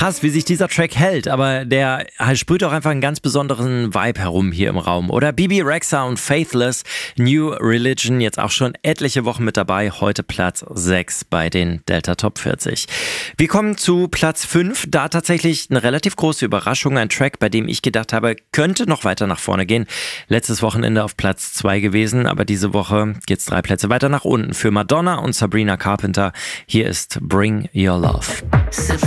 Krass, wie sich dieser Track hält, aber der sprüht auch einfach einen ganz besonderen Vibe herum hier im Raum. Oder Bibi Rexha und Faithless, New Religion, jetzt auch schon etliche Wochen mit dabei, heute Platz 6 bei den Delta Top 40. Wir kommen zu Platz 5, da tatsächlich eine relativ große Überraschung, ein Track, bei dem ich gedacht habe, könnte noch weiter nach vorne gehen. Letztes Wochenende auf Platz 2 gewesen, aber diese Woche geht's 3 Plätze weiter nach unten für Madonna und Sabrina Carpenter. Hier ist Bring Your Love.